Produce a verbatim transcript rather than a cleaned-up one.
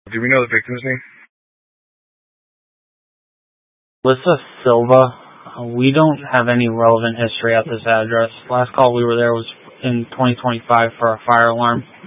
Do we know the victim's name? Lissa Silva. Uh, we don't have any relevant history at this address. Last call we were there was in twenty twenty-five for a fire alarm.